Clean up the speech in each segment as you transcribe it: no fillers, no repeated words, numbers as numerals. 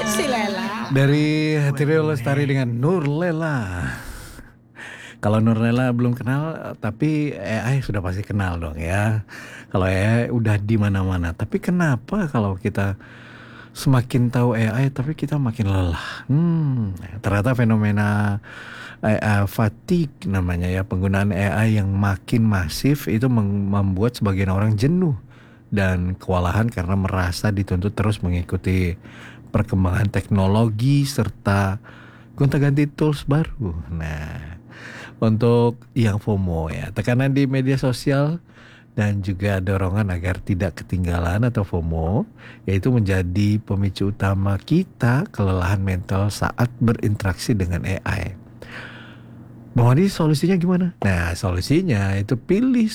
Si Lela. Dari Trio Lestari dengan Nur Lela. Kalau Nur Lela belum kenal, tapi AI sudah pasti kenal dong ya. Kalau AI udah di mana-mana. Tapi kenapa kalau kita semakin tahu AI, tapi kita makin lelah? Ternyata fenomena AI fatigue namanya ya. Penggunaan AI yang makin masif itu membuat sebagian orang jenuh dan kewalahan karena merasa dituntut terus mengikuti perkembangan teknologi serta gonta-ganti tools baru. Nah, untuk yang FOMO ya, tekanan di media sosial dan juga dorongan agar tidak ketinggalan atau FOMO, yaitu menjadi pemicu utama kita kelelahan mental saat berinteraksi dengan AI. Bang Wadi, solusinya gimana? Nah, solusinya itu pilih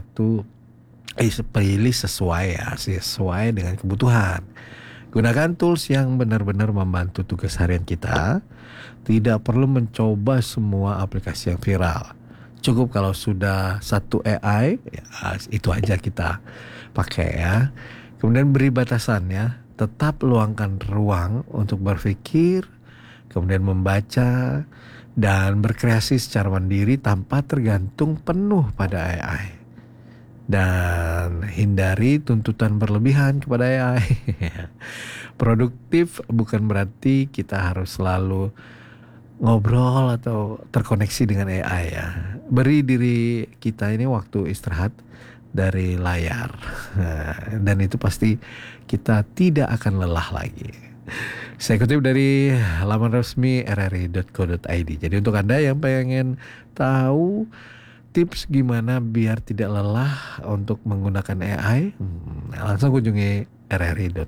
sesuai ya, sesuai dengan kebutuhan. Gunakan tools yang benar-benar membantu tugas harian kita. Tidak perlu mencoba semua aplikasi yang viral. Cukup kalau sudah satu AI, ya, itu aja kita pakai ya. Kemudian beri batasan ya. Tetap luangkan ruang untuk berpikir, kemudian membaca, dan berkreasi secara mandiri tanpa tergantung penuh pada AI. Dan hindari tuntutan berlebihan kepada AI. Produktif bukan berarti kita harus selalu ngobrol atau terkoneksi dengan AI ya. Beri diri kita ini waktu istirahat dari layar. Dan itu pasti kita tidak akan lelah lagi. Saya kutip dari laman resmi rri.co.id. Jadi untuk Anda yang pengen tahu tips gimana biar tidak lelah untuk menggunakan AI, langsung kunjungi rri.co.id.